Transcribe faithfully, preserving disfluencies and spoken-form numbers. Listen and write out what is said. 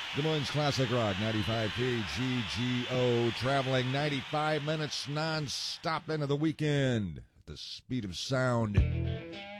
Des Moines Classic Rock, ninety-five K G G O, traveling ninety-five minutes non-stop into the weekend at the speed of sound.